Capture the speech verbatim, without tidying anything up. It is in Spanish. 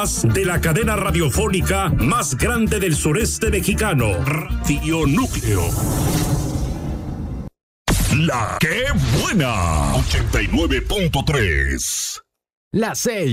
más de la cadena radiofónica más grande del sureste mexicano, Radio Núcleo. La que buena, ochenta y nueve punto tres. Las seis